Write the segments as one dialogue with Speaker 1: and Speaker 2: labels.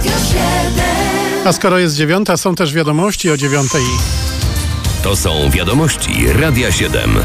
Speaker 1: A skoro jest 9, są też wiadomości o 9.
Speaker 2: To są wiadomości Radia 7.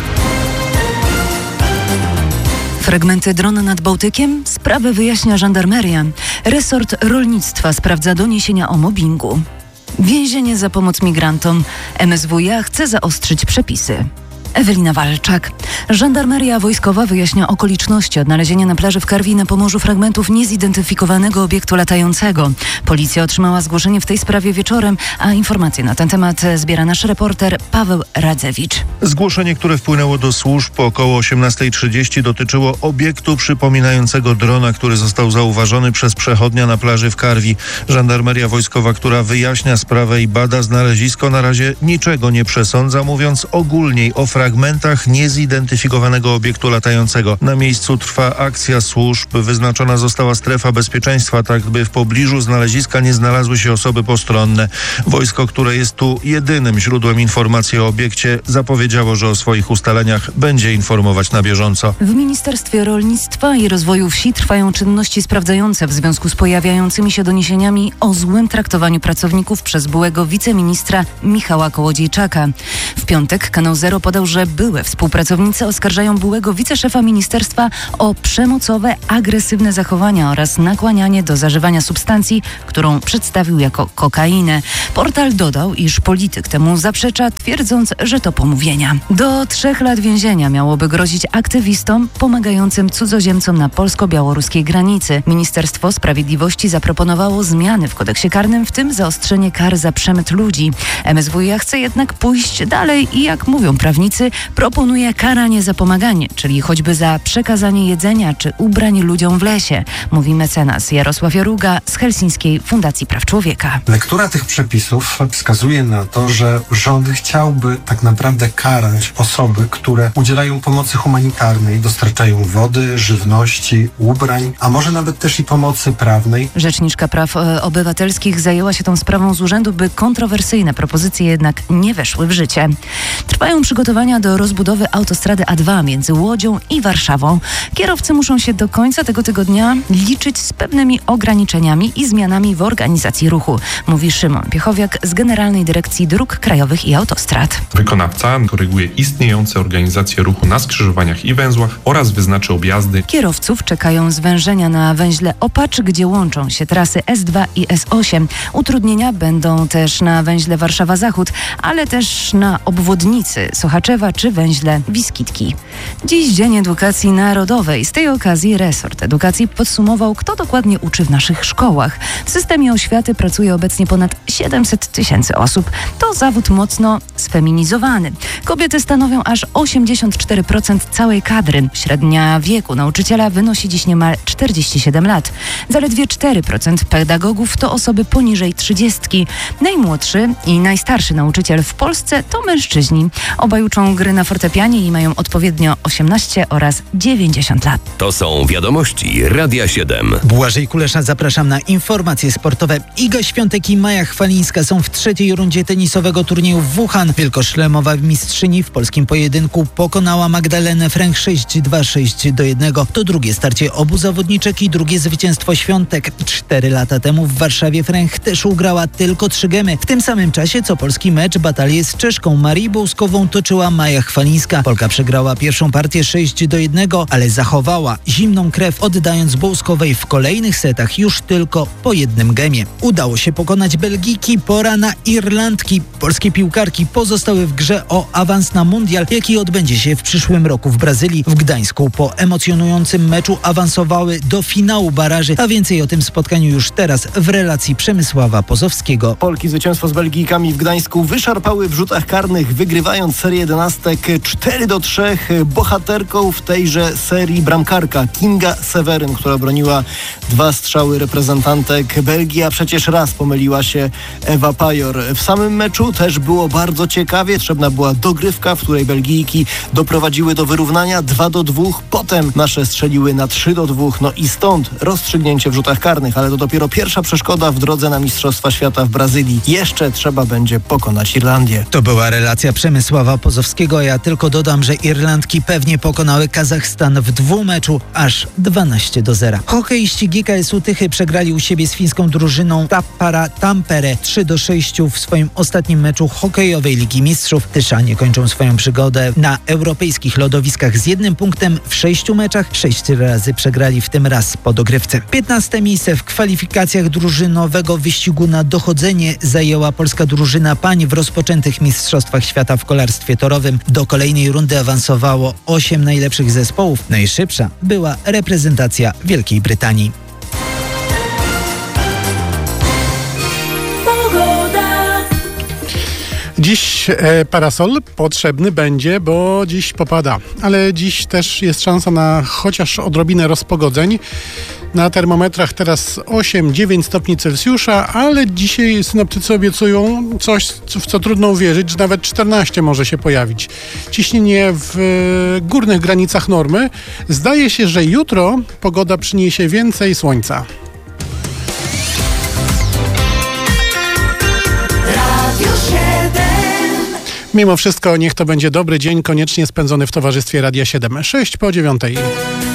Speaker 3: Fragmenty drona nad Bałtykiem? Sprawę wyjaśnia żandarmeria. Resort rolnictwa sprawdza doniesienia o mobbingu. Więzienie za pomoc migrantom. MSWiA chce zaostrzyć przepisy. Ewelina Walczak. Żandarmeria wojskowa wyjaśnia okoliczności odnalezienia na plaży w Karwi na Pomorzu fragmentów niezidentyfikowanego obiektu latającego. Policja otrzymała zgłoszenie w tej sprawie wieczorem, a informacje na ten temat zbiera nasz reporter Paweł Radzewicz.
Speaker 4: Zgłoszenie, które wpłynęło do służb po około 18:30 dotyczyło obiektu przypominającego drona, który został zauważony przez przechodnia na plaży w Karwi. Żandarmeria wojskowa, która wyjaśnia sprawę i bada znalezisko, na razie niczego nie przesądza, mówiąc ogólniej o fragmentach niezidentyfikowanego obiektu latającego. Na miejscu trwa akcja służb. Wyznaczona została strefa bezpieczeństwa, tak by w pobliżu znaleziska nie znalazły się osoby postronne. Wojsko, które jest tu jedynym źródłem informacji o obiekcie, zapowiedziało, że o swoich ustaleniach będzie informować na bieżąco.
Speaker 3: W Ministerstwie Rolnictwa i Rozwoju Wsi trwają czynności sprawdzające w związku z pojawiającymi się doniesieniami o złym traktowaniu pracowników przez byłego wiceministra Michała Kołodziejczaka. W piątek Kanał Zero podał, że były współpracownicy oskarżają byłego wiceszefa ministerstwa o przemocowe, agresywne zachowania oraz nakłanianie do zażywania substancji, którą przedstawił jako kokainę. Portal dodał, iż polityk temu zaprzecza, twierdząc, że to pomówienia. Do 3 lat więzienia miałoby grozić aktywistom pomagającym cudzoziemcom na polsko-białoruskiej granicy. Ministerstwo Sprawiedliwości zaproponowało zmiany w kodeksie karnym, w tym zaostrzenie kar za przemyt ludzi. MSWiA chce jednak pójść dalej i, jak mówią prawnicy, proponuje karanie za pomaganie, czyli choćby za przekazanie jedzenia czy ubrań ludziom w lesie, mówi mecenas Jarosław Jaruga z Helsińskiej Fundacji Praw Człowieka.
Speaker 5: Lektura tych przepisów wskazuje na to, że rząd chciałby tak naprawdę karać osoby, które udzielają pomocy humanitarnej, dostarczają wody, żywności, ubrań, a może nawet też i pomocy prawnej.
Speaker 3: Rzeczniczka Praw Obywatelskich zajęła się tą sprawą z urzędu, by kontrowersyjne propozycje jednak nie weszły w życie. Trwają przygotowania do rozbudowy autostrady A2 między Łodzią i Warszawą. Kierowcy muszą się do końca tego tygodnia liczyć z pewnymi ograniczeniami i zmianami w organizacji ruchu, mówi Szymon Piechowiak z Generalnej Dyrekcji Dróg Krajowych i Autostrad.
Speaker 6: Wykonawca koryguje istniejące organizacje ruchu na skrzyżowaniach i węzłach oraz wyznaczy objazdy.
Speaker 3: Kierowców czekają zwężenia na węźle Opacz, gdzie łączą się trasy S2 i S8. Utrudnienia będą też na węźle Warszawa Zachód, ale też na obwodnicy Sochaczewa czy węźle Wiskitki. Dziś Dzień Edukacji Narodowej. Z tej okazji resort edukacji podsumował, kto dokładnie uczy w naszych szkołach. W systemie oświaty pracuje obecnie ponad 700 000 osób. To zawód mocno sfeminizowany. Kobiety stanowią aż 84% całej kadry. Średnia wieku nauczyciela wynosi dziś niemal 47 lat. Zaledwie 4% pedagogów to osoby poniżej 30. Najmłodszy i najstarszy nauczyciel w Polsce to mężczyźni. Obaj uczą gry na fortepianie i mają odpowiednio 18 oraz 90 lat.
Speaker 2: To są wiadomości Radia 7.
Speaker 7: Błażej Kulesza, zapraszam na informacje sportowe. Iga Świątek i Maja Chwalińska są w trzeciej rundzie tenisowego turnieju w Wuhan. Wielkoszlemowa mistrzyni w polskim pojedynku pokonała Magdalenę Fręch 6-2, 6-1. To drugie starcie obu zawodniczek i drugie zwycięstwo Świątek. 4 lata temu w Warszawie Fręch też ugrała tylko 3 gemy. W tym samym czasie co polski mecz batalię z Czeszką Marią Bołskową toczyła Maja Chwalińska. Polka przegrała pierwszą partię 6-1, ale zachowała zimną krew, oddając Bołskowej w kolejnych setach już tylko po 1 gemie. Udało się pokonać Belgijki, pora na Irlandki. Polskie piłkarki pozostały w grze o awans na mundial, jaki odbędzie się w przyszłym roku w Brazylii. W Gdańsku po emocjonującym meczu awansowały do finału baraży, a więcej o tym spotkaniu już teraz w relacji Przemysława Pozowskiego.
Speaker 8: Polki zwycięstwo z Belgijkami w Gdańsku wyszarpały w rzutach karnych, wygrywając serię 11 4-3. Bohaterką w tejże serii bramkarka Kinga Seweryn, która broniła 2 strzały reprezentantek Belgii, a przecież raz pomyliła się Ewa Pajor. W samym meczu też było bardzo ciekawie. Potrzebna była dogrywka, w której Belgijki doprowadziły do wyrównania 2-2. Potem nasze strzeliły na 3-2. No i stąd rozstrzygnięcie w rzutach karnych, ale to dopiero pierwsza przeszkoda w drodze na Mistrzostwa Świata w Brazylii. Jeszcze trzeba będzie pokonać Irlandię.
Speaker 7: To była relacja Przemysława Pozowskiego. polskiego. Ja tylko dodam, że Irlandki pewnie pokonały Kazachstan w dwumeczu aż 12-0. Hokeiści GKS-u Tychy przegrali u siebie z fińską drużyną Tappara Tampere 3-6 w swoim ostatnim meczu hokejowej Ligi Mistrzów. Tyszanie kończą swoją przygodę na europejskich lodowiskach z 1 punktem w 6 meczach. 6 razy przegrali, w tym raz po dogrywce. 15 miejsce w kwalifikacjach drużynowego wyścigu na dochodzenie zajęła polska drużyna pań w rozpoczętych Mistrzostwach Świata w kolarstwie torowym. Do kolejnej rundy awansowało 8 najlepszych zespołów. Najszybsza była reprezentacja Wielkiej Brytanii.
Speaker 1: Dziś parasol potrzebny będzie, bo dziś popada. Ale dziś też jest szansa na chociaż odrobinę rozpogodzeń. Na termometrach teraz 8-9 stopni Celsjusza, ale dzisiaj synoptycy obiecują coś, w co trudno uwierzyć, że nawet 14 może się pojawić. Ciśnienie w górnych granicach normy. Zdaje się, że jutro pogoda przyniesie więcej słońca. Mimo wszystko niech to będzie dobry dzień, koniecznie spędzony w towarzystwie Radia 7. 6 po 9.